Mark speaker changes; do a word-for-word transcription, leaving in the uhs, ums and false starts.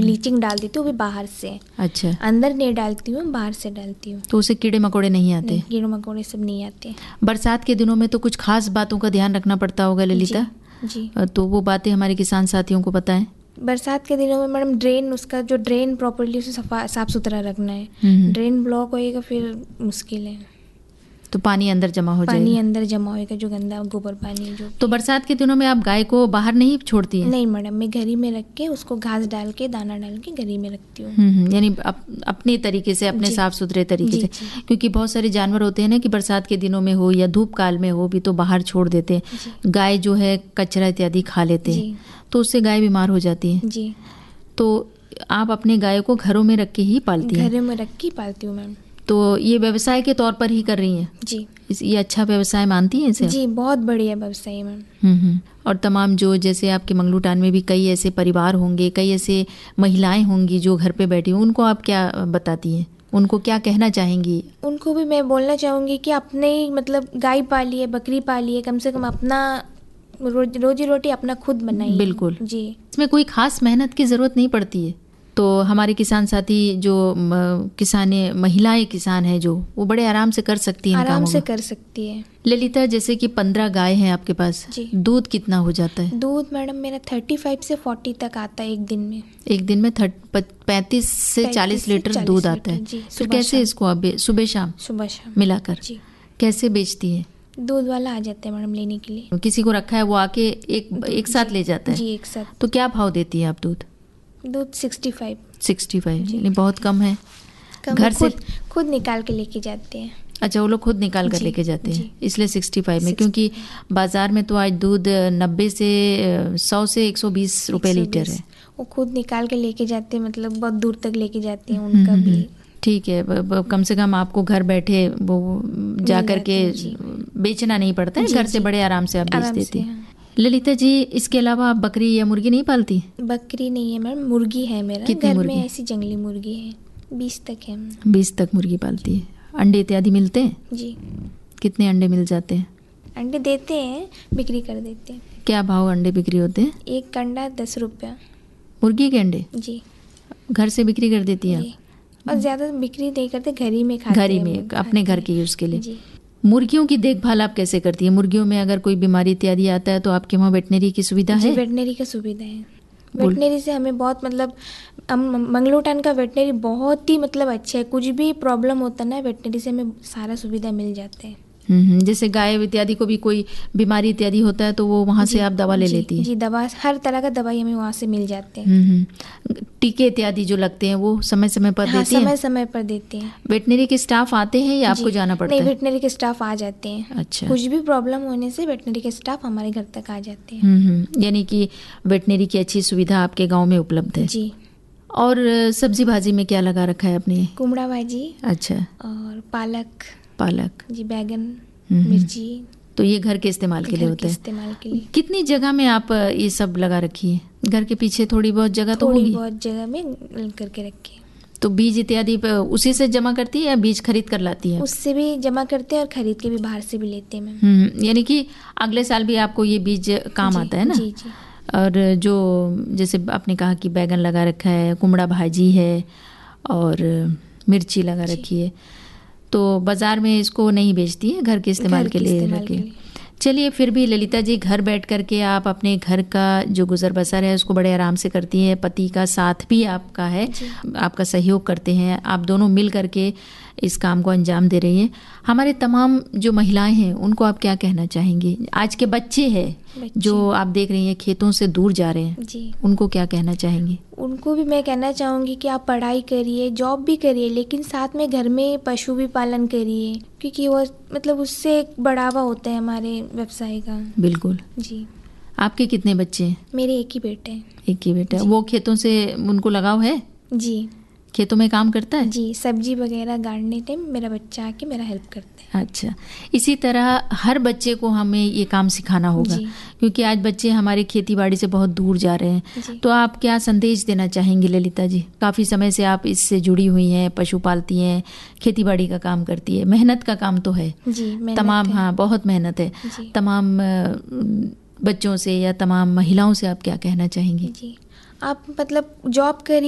Speaker 1: Bleaching डाल देती हूँ, वो भी बाहर से।
Speaker 2: अच्छा,
Speaker 1: अंदर नहीं डालती हूँ, बाहर से डालती हूँ।
Speaker 2: तो उसे कीड़े मकोड़े नहीं आते?
Speaker 1: नहीं, कीड़े मकोड़े सब नहीं आते।
Speaker 2: बरसात के दिनों में तो कुछ खास बातों का ध्यान रखना पड़ता होगा ललिता?
Speaker 1: जी,
Speaker 2: तो वो बातें हमारे किसान साथियों को बताएं।
Speaker 1: बरसात के दिनों में मैडम ड्रेन, उसका जो ड्रेन प्रॉपर्ली उसे सफा साफ सुथरा रखना है।
Speaker 2: हम्म।
Speaker 1: ड्रेन ब्लॉक होएगा फिर मुश्किल है,
Speaker 2: तो पानी अंदर जमा हो
Speaker 1: पानी
Speaker 2: जाएगा।
Speaker 1: अंदर जमा होएगा, जो गंदा गोबर पानी जो।
Speaker 2: तो बरसात के दिनों में आप गाय को बाहर नहीं छोड़ती हैं?
Speaker 1: नहीं मैडम, मैं घर ही में रख के उसको घास डाल के दाना डाल के घर ही में रखती हूँ।
Speaker 2: हम्म हम्म, यानी अप, अपने तरीके से, अपने
Speaker 1: जी।
Speaker 2: साफ सुथरे तरीके
Speaker 1: जी,
Speaker 2: से।
Speaker 1: जी।
Speaker 2: क्योंकि बहुत सारे जानवर होते हैं ना कि बरसात के दिनों में हो या धूप काल में हो भी तो बाहर छोड़ देते हैं।
Speaker 1: जी।
Speaker 2: गाय जो है कचरा इत्यादि खा लेते हैं,
Speaker 1: जी।
Speaker 2: तो उससे गाय बीमार हो जाती है।
Speaker 1: जी,
Speaker 2: तो आप अपने गाय को घरों में रख के ही पालती हैं?
Speaker 1: घर में रख के पालती हूँ मैम।
Speaker 2: तो ये व्यवसाय के तौर पर ही कर रही हैं?
Speaker 1: जी
Speaker 2: इस ये अच्छा व्यवसाय मानती हैं इसे?
Speaker 1: जी, बहुत बढ़िया व्यवसाय मैम।
Speaker 2: हम्म हम्म। और तमाम जो जैसे आपके मंगलूटान में भी कई ऐसे परिवार होंगे, कई ऐसे महिलाएं होंगी जो घर पे बैठी हों, उनको आप क्या बताती हैं? उनको क्या कहना चाहेंगी?
Speaker 1: उनको भी मैं बोलना चाहूँगी कि अपने ही मतलब गाय पालिए, बकरी पालिए, कम से कम अपना रोज रोजी रोटी अपना खुद बनाइए।
Speaker 2: बिल्कुल
Speaker 1: जी।
Speaker 2: इसमें कोई खास मेहनत की ज़रूरत नहीं पड़ती है। तो हमारे किसान साथी जो किसाने महिलाएं किसान हैं जो, वो बड़े आराम से कर सकती हैं इन
Speaker 1: आराम
Speaker 2: कामों
Speaker 1: से
Speaker 2: को।
Speaker 1: कर सकती है।
Speaker 2: ललिता, जैसे कि पंद्रह गाय हैं आपके पास,
Speaker 1: जी।
Speaker 2: दूध कितना हो जाता है?
Speaker 1: दूध मैडम मेरा थर्टी फाइव से फोर्टी तक आता है एक दिन में।
Speaker 2: एक दिन में पैंतीस से चालीस लीटर दूध आता है।
Speaker 1: जी,
Speaker 2: फिर कैसे इसको आप सुबह शाम
Speaker 1: सुबह शाम
Speaker 2: मिलाकर
Speaker 1: जी
Speaker 2: कैसे बेचती है?
Speaker 1: दूध वाला आ जाता है मैडम लेने के लिए।
Speaker 2: किसी को रखा है वो आके एक एक साथ ले जाता है?
Speaker 1: जी, एक साथ।
Speaker 2: तो क्या भाव देती है आप दूध?
Speaker 1: दूध सिक्सटी फाइव।
Speaker 2: सिक्सटी फाइव यानी बहुत कम है।
Speaker 1: कम
Speaker 2: घर से
Speaker 1: खुद खुद निकाल के लेके जाते हैं।
Speaker 2: अच्छा, वो लोग खुद निकाल कर
Speaker 1: जी,
Speaker 2: लेके जाते हैं,
Speaker 1: जी।
Speaker 2: इसलिए सिक्सटी फाइव में। क्योंकि बाजार में तो आज दूध नब्बे से सौ से एक सौ बीस रुपए लीटर है।
Speaker 1: वो खुद निकाल के लेके जाते हैं, मतलब बहुत दूर तक लेके जाते हैं, उनका भी
Speaker 2: ठीक है। ब, ब, कम से कम आपको घर बैठे वो जा कर के बेचना नहीं पड़ता है, घर से बड़े आराम से आप बेच देती हैं। ललिता जी, इसके अलावा आप बकरी या मुर्गी नहीं पालती?
Speaker 1: बकरी नहीं है मैम, मुर्गी है मेरा।
Speaker 2: कितनी
Speaker 1: घर
Speaker 2: मुर्गी?
Speaker 1: में ऐसी जंगली मुर्गी है, बीस तक है।
Speaker 2: बीस तक मुर्गी पालती है। अंडे इत्यादि मिलते हैं?
Speaker 1: जी।
Speaker 2: कितने अंडे मिल जाते हैं?
Speaker 1: अंडे देते हैं, बिक्री कर देते हैं।
Speaker 2: क्या भाव अंडे बिक्री होते हैं?
Speaker 1: एक अंडा दस रुपया।
Speaker 2: मुर्गी के अंडे?
Speaker 1: जी।
Speaker 2: घर से बिक्री कर देती है?
Speaker 1: और ज़्यादा बिक्री नहीं करते, घर ही में खाते हैं।
Speaker 2: घर ही में अपने घर के यूज़ के लिए।
Speaker 1: जी।
Speaker 2: मुर्गियों की देखभाल आप कैसे करती है? मुर्गियों में अगर कोई बीमारी इत्यादि आता है तो आपके वहाँ वेटनरी की सुविधा है?
Speaker 1: वेटनरी की सुविधा है। वेटनरी से हमें बहुत मतलब मंगलूटान का वेटनरी बहुत ही मतलब अच्छा है। कुछ भी प्रॉब्लम होता है ना, वेटनरी से हमें सारा सुविधा मिल जाते हैं।
Speaker 2: जैसे गाय इत्यादि को भी कोई बीमारी इत्यादि होता है तो वो वहाँ से आप दवा ले लेती है?
Speaker 1: जी, दवा हर तरह का दवाई हमें वहाँ से मिल जाते हैं।
Speaker 2: टीके इत्यादि जो लगते हैं वो समय समय पर
Speaker 1: हाँ,
Speaker 2: देती हैं?
Speaker 1: समय समय पर देते हैं।
Speaker 2: वेटनरी के स्टाफ आते हैं या आपको जाना पड़ता है?
Speaker 1: नहीं, वेटनरी के स्टाफ आ जाते हैं।
Speaker 2: अच्छा।
Speaker 1: कुछ भी प्रॉब्लम होने से वेटनरी के स्टाफ हमारे घर तक आ जाते हैं।
Speaker 2: यानी कि वेटनरी की अच्छी सुविधा आपके गाँव में उपलब्ध है।
Speaker 1: जी।
Speaker 2: और सब्जी भाजी में क्या लगा रखा है आपने?
Speaker 1: कुमड़ा भाजी।
Speaker 2: अच्छा।
Speaker 1: और पालक।
Speaker 2: पालक
Speaker 1: जी, बैगन, मिर्ची।
Speaker 2: तो ये घर के इस्तेमाल के लिए होता है?
Speaker 1: इस्तेमाल के लिए।
Speaker 2: कितनी जगह में आप ये सब लगा रखी है? घर के पीछे थोड़ी बहुत जगह तो होगी?
Speaker 1: थोड़ी बहुत जगह में करके रखी।
Speaker 2: तो बीज इत्यादि उसी से जमा करती है या बीज खरीद कर लाती है?
Speaker 1: उससे भी जमा करते हैं और खरीद के भी बाहर से भी लेते हैं मैम।
Speaker 2: यानी कि अगले साल भी आपको ये बीज काम आता है ना?
Speaker 1: जी जी।
Speaker 2: और जो जैसे आपने कहा कि बैगन लगा रखा है, कुमड़ा भाजी है और मिर्ची लगा रखी है, तो बाजार में इसको नहीं बेचती है, घर के इस्तेमाल के लिए रखी। चलिए, फिर भी ललिता जी, घर बैठ करके आप अपने घर का जो गुजर बसर है उसको बड़े आराम से करती हैं। पति का साथ भी आपका है, आपका सहयोग करते हैं, आप दोनों मिल करके इस काम को अंजाम दे रही हैं। हमारे तमाम जो महिलाएं हैं उनको आप क्या कहना चाहेंगी? आज के बच्चे हैं जो आप देख रही हैं खेतों से दूर जा रहे हैं जी, उनको क्या कहना चाहेंगी?
Speaker 1: उनको भी मैं कहना चाहूँगी कि आप पढ़ाई करिए, जॉब भी करिए, लेकिन साथ में घर में पशु भी पालन करिए, क्योंकि वो मतलब उससे एक बढ़ावा होता है हमारे व्यवसाय का।
Speaker 2: बिल्कुल
Speaker 1: जी।
Speaker 2: आपके कितने बच्चे हैं?
Speaker 1: मेरे एक ही बेटे हैं।
Speaker 2: एक ही बेटा। वो खेतों से उनको लगाव है?
Speaker 1: जी।
Speaker 2: खेतों में काम करता है?
Speaker 1: जी, सब्जी वगैरह गाड़ने टाइम मेरा बच्चा आके मेरा हेल्प करता है।
Speaker 2: अच्छा, इसी तरह हर बच्चे को हमें ये काम सिखाना होगा, क्योंकि आज बच्चे हमारे खेती बाड़ी से बहुत दूर जा रहे हैं। तो आप क्या संदेश देना चाहेंगी ललिता जी? काफ़ी समय से आप इससे जुड़ी हुई हैं, पशु पालती हैं, खेती बाड़ी का काम करती है, मेहनत का काम तो है
Speaker 1: जी,
Speaker 2: तमाम। हाँ, बहुत मेहनत है। तमाम बच्चों से या तमाम महिलाओं से आप क्या कहना चाहेंगी?
Speaker 1: जी, आप मतलब जॉब करिए,